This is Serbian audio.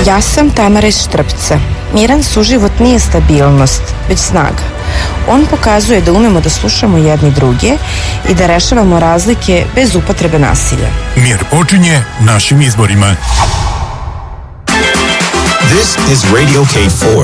Ja sam Tamara iz Štrpca. Miran suživot nije stabilnost, već snaga. On pokazuje da umemo da slušamo jedni druge i da rešavamo razlike bez upotrebe nasilja. Mir počinje našim izborima. This is Radio K4.